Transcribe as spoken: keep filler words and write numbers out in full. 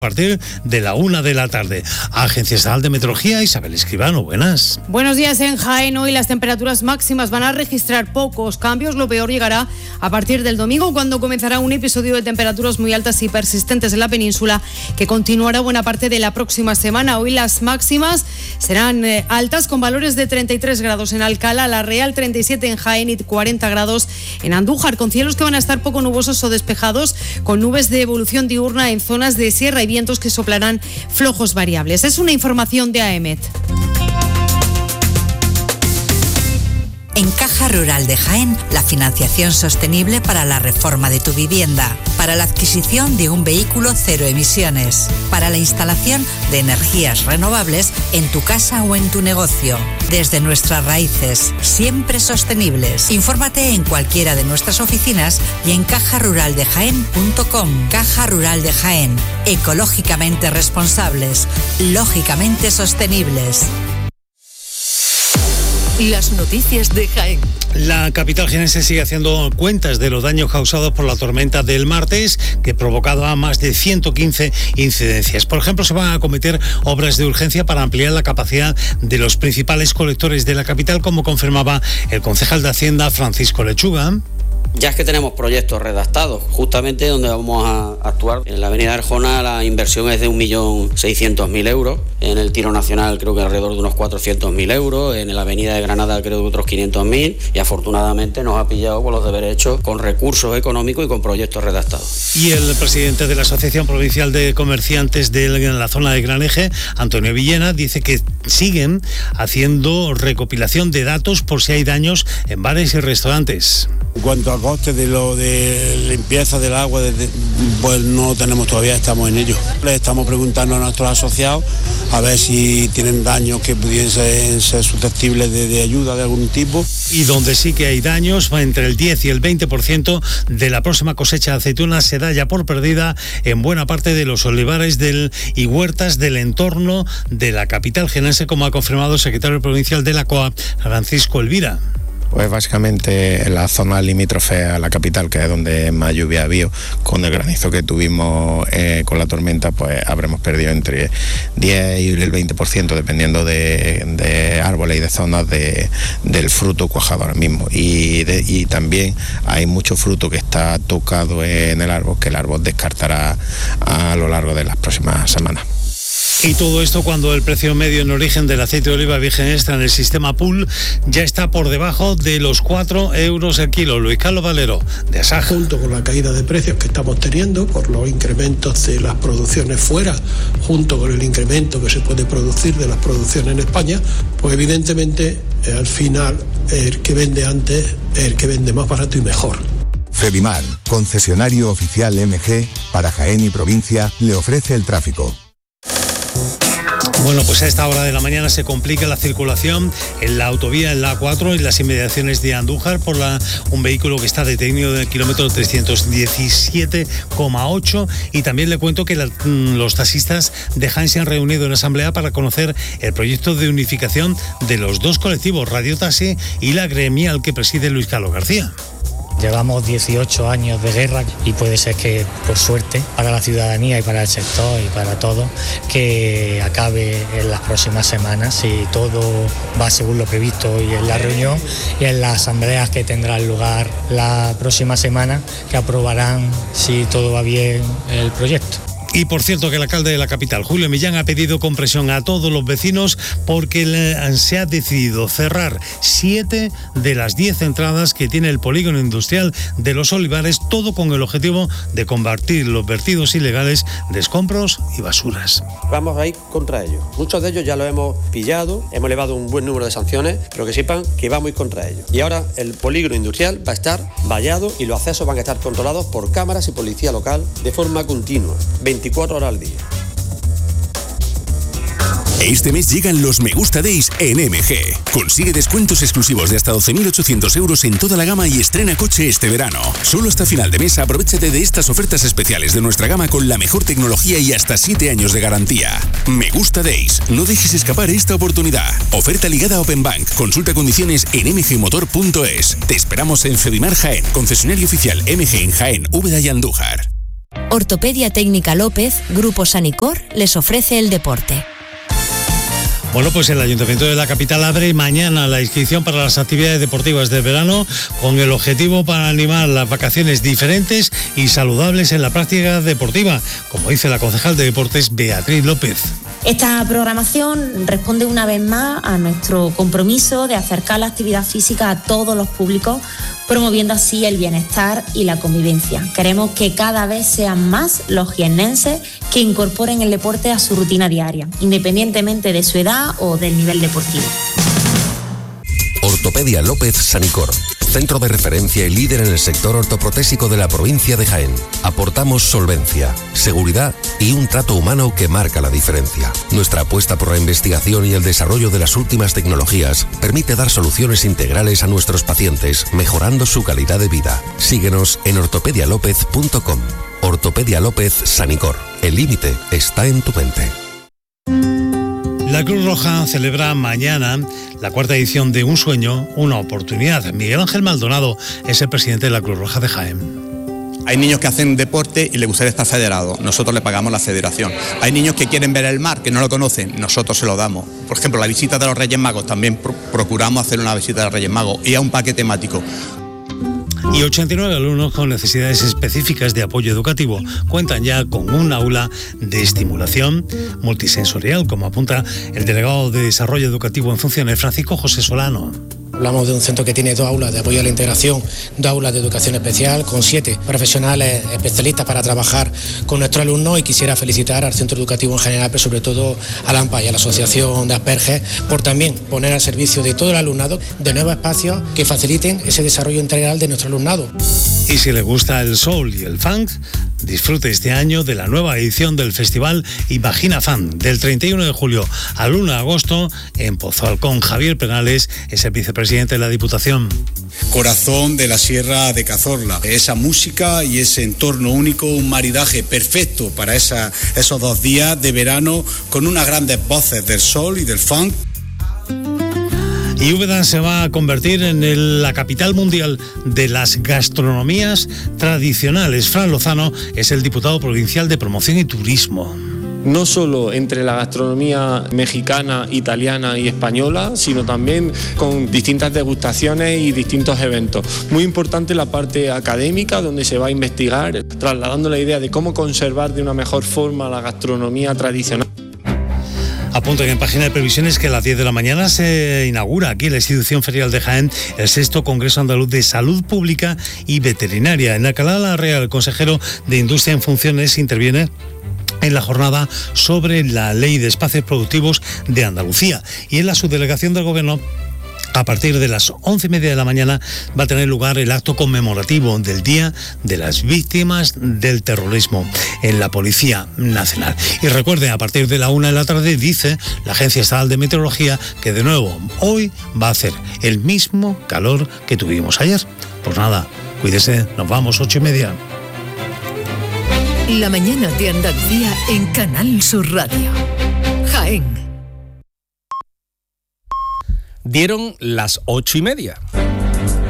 A partir de la una de la tarde. Agencia Estatal de Meteorología, Isabel Escribano, buenas. Buenos días. En Jaén hoy las temperaturas máximas van a registrar pocos cambios. Lo peor llegará a partir del domingo, cuando comenzará un episodio de temperaturas muy altas y persistentes en la península, que continuará buena parte de la próxima semana. Hoy las máximas serán eh, altas, con valores de treinta y tres grados en Alcalá, La Real, treinta y siete en Jaén y cuarenta grados en Andújar, con cielos que van a estar poco nubosos o despejados, con nubes de evolución diurna en zonas de sierra y vientos que soplarán flojos variables. Es una información de A E M E T. En Caja Rural de Jaén, la financiación sostenible para la reforma de tu vivienda, para la adquisición de un vehículo cero emisiones, para la instalación de energías renovables en tu casa o en tu negocio. Desde nuestras raíces, siempre sostenibles. Infórmate en cualquiera de nuestras oficinas y en caja rural de jaén punto com. Caja Rural de Jaén, ecológicamente responsables, lógicamente sostenibles. Las noticias de Jaén. La capital jienense sigue haciendo cuentas de los daños causados por la tormenta del martes, que ha provocado a más de ciento quince incidencias. Por ejemplo, se van a acometer obras de urgencia para ampliar la capacidad de los principales colectores de la capital, como confirmaba el concejal de Hacienda, Francisco Lechuga. Ya es que tenemos proyectos redactados, justamente donde vamos a actuar. En la avenida Arjona la inversión es de un millón seiscientos mil euros, en el Tiro Nacional creo que alrededor de unos cuatrocientos mil euros, en la avenida de Granada creo que otros quinientos mil, y afortunadamente nos ha pillado con los deberes hechos, con recursos económicos y con proyectos redactados. Y el presidente de la Asociación Provincial de Comerciantes de la zona de Gran Eje, Antonio Villena, dice que siguen haciendo recopilación de datos por si hay daños en bares y restaurantes. En cuanto a costes de lo de limpieza del agua, desde, pues no lo tenemos todavía, estamos en ello. Le estamos preguntando a nuestros asociados a ver si tienen daños que pudiesen ser susceptibles de, de ayuda de algún tipo. Y donde sí que hay daños, entre el diez y el veinte por ciento de la próxima cosecha de aceitunas se da ya por perdida en buena parte de los olivares del, y huertas del entorno de la capital jienense, como ha confirmado el secretario provincial de la C O A, Francisco Elvira. Pues básicamente en la zona limítrofe a la capital, que es donde más lluvia ha habido, con el granizo que tuvimos eh, con la tormenta, pues habremos perdido entre diez y el veinte por ciento, dependiendo de, de árboles y de zonas de, del fruto cuajado ahora mismo. Y, de, y también hay mucho fruto que está tocado en el árbol, que el árbol descartará a lo largo de las próximas semanas. Y todo esto cuando el precio medio en origen del aceite de oliva virgen extra en el sistema pool ya está por debajo de los cuatro euros el kilo. Luis Carlos Valero, de Asaja. Junto con la caída de precios que estamos teniendo por los incrementos de las producciones fuera, junto con el incremento que se puede producir de las producciones en España, pues evidentemente eh, al final el que vende antes es el que vende más barato y mejor. Fedimar, concesionario oficial M G para Jaén y provincia, le ofrece el tráfico. Bueno, pues a esta hora de la mañana se complica la circulación en la autovía, en la A cuatro, en las inmediaciones de Andújar, por la, un vehículo que está detenido en el kilómetro trescientos diecisiete coma ocho. Y también le cuento que la, los taxistas de Jaén se han reunido en asamblea para conocer el proyecto de unificación de los dos colectivos, Radio Taxi y la gremial que preside Luis Carlos García. Llevamos dieciocho años de guerra y puede ser que, por suerte, para la ciudadanía y para el sector y para todo, que acabe en las próximas semanas, si todo va según lo previsto y en la reunión y en las asambleas que tendrán lugar la próxima semana, que aprobarán, si todo va bien, el proyecto. Y por cierto que el alcalde de la capital, Julio Millán, ha pedido compresión a todos los vecinos porque le, se ha decidido cerrar siete de las diez entradas que tiene el polígono industrial de Los Olivares, todo con el objetivo de combatir los vertidos ilegales de escombros y basuras. Vamos a ir contra ellos. Muchos de ellos ya lo hemos pillado, hemos elevado un buen número de sanciones, pero que sepan que vamos a ir contra ellos. Y ahora el polígono industrial va a estar vallado y los accesos van a estar controlados por cámaras y policía local de forma continua, veinticuatro horas al día. Este mes llegan los Me Gusta Days en M G. Consigue descuentos exclusivos de hasta doce mil ochocientos euros en toda la gama y estrena coche este verano. Solo hasta final de mes aprovechate de estas ofertas especiales de nuestra gama con la mejor tecnología y hasta siete años de garantía. Me Gusta Days. No dejes escapar esta oportunidad. Oferta ligada a Open Bank. Consulta condiciones en m g motor punto es. Te esperamos en Fedimar Jaén, concesionario oficial M G en Jaén, Úbeda y Andújar. Ortopedia Técnica López, Grupo Sanicor, les ofrece el deporte. Bueno, pues el Ayuntamiento de la capital abre mañana la inscripción para las actividades deportivas del verano con el objetivo para animar las vacaciones diferentes y saludables en la práctica deportiva, como dice la concejal de deportes Beatriz López. Esta programación responde una vez más a nuestro compromiso de acercar la actividad física a todos los públicos, promoviendo así el bienestar y la convivencia. Queremos que cada vez sean más los jiennenses que incorporen el deporte a su rutina diaria, independientemente de su edad o del nivel deportivo. Ortopedia López Sanicor, centro de referencia y líder en el sector ortoprotésico de la provincia de Jaén. Aportamos solvencia, seguridad y un trato humano que marca la diferencia. Nuestra apuesta por la investigación y el desarrollo de las últimas tecnologías permite dar soluciones integrales a nuestros pacientes, mejorando su calidad de vida. Síguenos en ortopedia lópez punto com. Ortopedia López Sanicor. El límite está en tu mente. La Cruz Roja celebra mañana la cuarta edición de Un Sueño, una oportunidad. Miguel Ángel Maldonado es el presidente de la Cruz Roja de Jaén. Hay niños que hacen deporte y les gustaría estar federados, nosotros le pagamos la federación. Hay niños que quieren ver el mar, que no lo conocen, nosotros se lo damos. Por ejemplo, la visita de los Reyes Magos, también pro- procuramos hacer una visita de los Reyes Magos y a un parque temático. Y ochenta y nueve alumnos con necesidades específicas de apoyo educativo cuentan ya con un aula de estimulación multisensorial, como apunta el delegado de Desarrollo Educativo en funciones, Francisco José Solano. Hablamos de un centro que tiene dos aulas de apoyo a la integración, dos aulas de educación especial, con siete profesionales especialistas para trabajar con nuestros alumnos, y quisiera felicitar al centro educativo en general, pero sobre todo a la AMPA y a la Asociación de Asperger, por también poner al servicio de todo el alumnado de nuevos espacios que faciliten ese desarrollo integral de nuestro alumnado. Y si le gusta el soul y el funk, disfrute este año de la nueva edición del festival Imagina Fan, del treinta y uno de julio al uno de agosto en Pozo Alcón. Javier Penales es el vicepresidente de la Diputación. Corazón de la Sierra de Cazorla. Esa música y ese entorno único, un maridaje perfecto para esa, esos dos días de verano con unas grandes voces del soul y del funk. Y Úbeda se va a convertir en el, la capital mundial de las gastronomías tradicionales. Fran Lozano es el diputado provincial de Promoción y Turismo. No solo entre la gastronomía mexicana, italiana y española, sino también con distintas degustaciones y distintos eventos. Muy importante la parte académica, donde se va a investigar, trasladando la idea de cómo conservar de una mejor forma la gastronomía tradicional. Apuntan en página de previsiones que a las diez de la mañana se inaugura aquí en la institución ferial de Jaén el sexto Congreso Andaluz de Salud Pública y Veterinaria. En Alcalá la Real, el consejero de Industria en funciones interviene en la jornada sobre la Ley de Espacios Productivos de Andalucía. Y en la subdelegación del Gobierno, a partir de las once y media de la mañana va a tener lugar el acto conmemorativo del Día de las Víctimas del Terrorismo en la Policía Nacional. Y recuerden, a partir de la una de la tarde, dice la Agencia Estatal de Meteorología que de nuevo hoy va a hacer el mismo calor que tuvimos ayer. Pues nada, cuídese, nos vamos, ocho y media. La mañana de Andalucía en Canal Sur Radio. Jaén. Dieron las ocho y media.